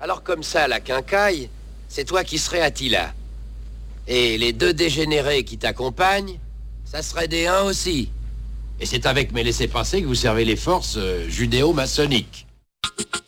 Alors comme ça, la quincaille, c'est toi qui serais Attila. Et les deux dégénérés qui t'accompagnent, ça serait des uns aussi. Et c'est avec mes laissez-passer que vous servez les forces judéo-maçonniques.